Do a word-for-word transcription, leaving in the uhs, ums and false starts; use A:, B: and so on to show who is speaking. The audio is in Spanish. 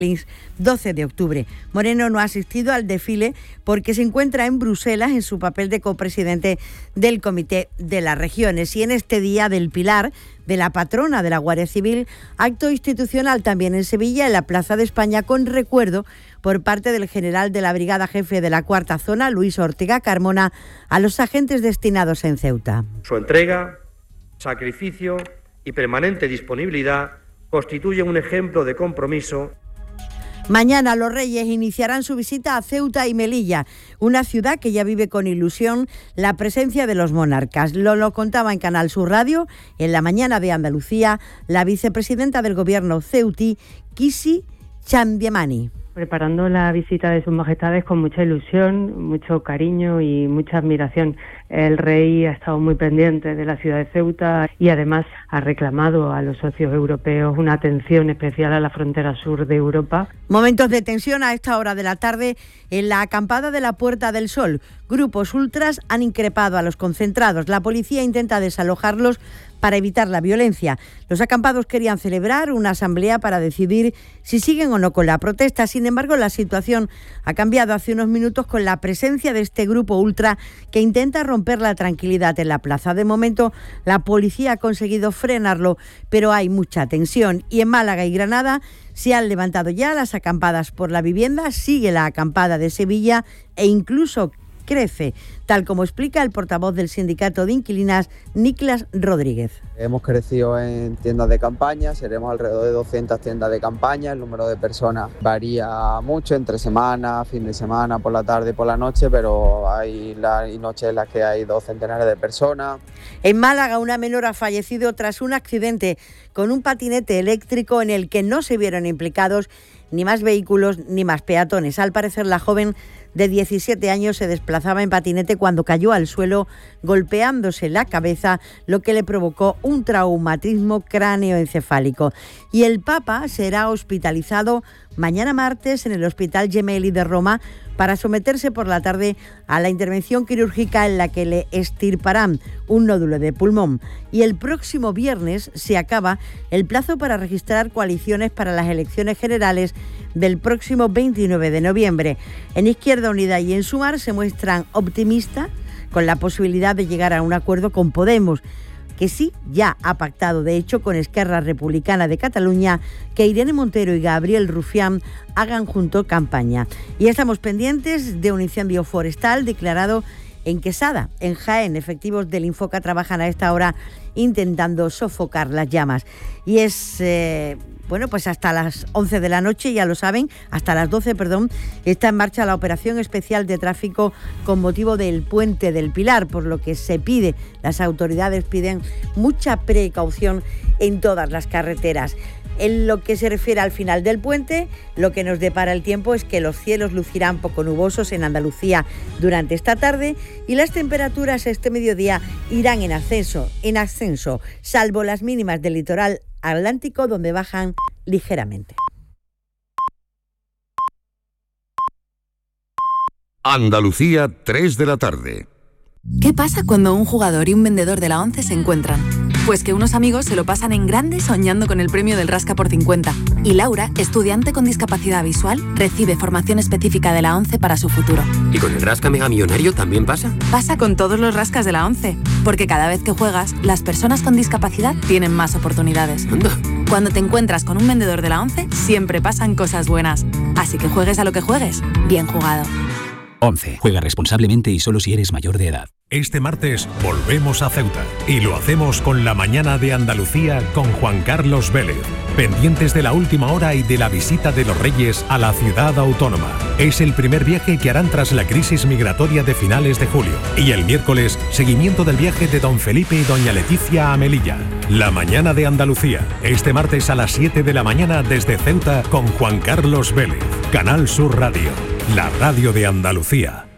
A: doce de octubre. Moreno no ha asistido al desfile porque se encuentra en Bruselas en su papel de copresidente del Comité de las Regiones. Y en este Día del Pilar, de la patrona de la Guardia Civil, acto institucional también en Sevilla, en la Plaza de España, con recuerdo por parte del general de la Brigada Jefe de la Cuarta Zona, Luis Ortega Carmona, a los agentes destinados en Ceuta.
B: Su entrega, sacrificio y permanente disponibilidad constituyen un ejemplo de compromiso.
A: Mañana los Reyes iniciarán su visita a Ceuta y Melilla, una ciudad que ya vive con ilusión la presencia de los monarcas. Lo, lo contaba en Canal Sur Radio, en la mañana de Andalucía, la vicepresidenta del gobierno ceutí, Kisi Chambiemani.
C: Preparando la visita de sus majestades con mucha ilusión, mucho cariño y mucha admiración. El rey ha estado muy pendiente de la ciudad de Ceuta y además ha reclamado a los socios europeos una atención especial a la frontera sur de Europa.
A: Momentos de tensión a esta hora de la tarde en la acampada de la Puerta del Sol. Grupos ultras han increpado a los concentrados. La policía intenta desalojarlos para evitar la violencia. Los acampados querían celebrar una asamblea para decidir si siguen o no con la protesta. Sin embargo, la situación ha cambiado hace unos minutos con la presencia de este grupo ultra que intenta romper la tranquilidad en la plaza. De momento, la policía ha conseguido frenarlo, pero hay mucha tensión. Y en Málaga y Granada se han levantado ya las acampadas por la vivienda, sigue la acampada de Sevilla e incluso crece, tal como explica el portavoz del sindicato de inquilinas, Niklas Rodríguez.
D: Hemos crecido en tiendas de campaña, seremos alrededor de doscientas tiendas de campaña, el número de personas varía mucho, entre semana, fin de semana, por la tarde y por la noche, pero hay, la, hay noches en las que hay dos centenares de personas.
A: En Málaga, una menor ha fallecido tras un accidente con un patinete eléctrico en el que no se vieron implicados ni más vehículos ni más peatones. Al parecer, la joven de diecisiete años se desplazaba en patinete cuando cayó al suelo golpeándose la cabeza, lo que le provocó un traumatismo cráneoencefálico. Y el Papa será hospitalizado mañana martes en el Hospital Gemelli de Roma para someterse por la tarde a la intervención quirúrgica en la que le extirparán un nódulo de pulmón. Y el próximo viernes se acaba el plazo para registrar coaliciones para las elecciones generales del próximo veintinueve de noviembre. En Izquierda Unida y en Sumar se muestran optimistas con la posibilidad de llegar a un acuerdo con Podemos, que sí ya ha pactado, de hecho, con Esquerra Republicana de Cataluña, que Irene Montero y Gabriel Rufián hagan juntos campaña. Y estamos pendientes de un incendio forestal declarado en Quesada, en Jaén. Efectivos del Infoca trabajan a esta hora intentando sofocar las llamas. Y es, eh, bueno, pues hasta las once de la noche, ya lo saben, hasta las doce, perdón, está en marcha la operación especial de tráfico con motivo del Puente del Pilar, por lo que se pide, las autoridades piden mucha precaución en todas las carreteras. En lo que se refiere al final del puente, lo que nos depara el tiempo es que los cielos lucirán poco nubosos en Andalucía durante esta tarde y las temperaturas este mediodía irán en ascenso, en ascenso, salvo las mínimas del litoral atlántico, donde bajan ligeramente.
E: Andalucía, tres de la tarde.
F: ¿Qué pasa cuando un jugador y un vendedor de la ONCE se encuentran? Pues que unos amigos se lo pasan en grande soñando con el premio del Rasca por cincuenta. Y Laura, estudiante con discapacidad visual, recibe formación específica de la ONCE para su futuro.
G: ¿Y con el Rasca Mega Millonario también pasa?
F: Pasa con todos los rascas de la ONCE, porque cada vez que juegas, las personas con discapacidad tienen más oportunidades.
G: Anda.
F: Cuando te encuentras con un vendedor de la ONCE, siempre pasan cosas buenas. Así que juegues a lo que juegues, bien jugado.
H: ONCE. Juega responsablemente y solo si eres mayor de edad.
I: Este martes volvemos a Ceuta y lo hacemos con la mañana de Andalucía con Juan Carlos Vélez, pendientes de la última hora y de la visita de los Reyes a la ciudad autónoma. Es el primer viaje que harán tras la crisis migratoria de finales de julio. Y el miércoles, seguimiento del viaje de don Felipe y doña Leticia a Melilla. La mañana de Andalucía, este martes a las siete de la mañana desde Ceuta con Juan Carlos Vélez. Canal Sur Radio, la radio de Andalucía.